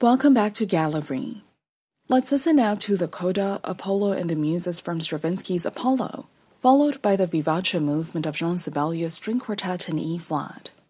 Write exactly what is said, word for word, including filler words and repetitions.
Welcome back to Gallery. Let's listen now to the Coda, Apollo and the Muses from Stravinsky's Apollo, followed by the Vivace movement of Jean Sibelius' String Quartet in E-flat.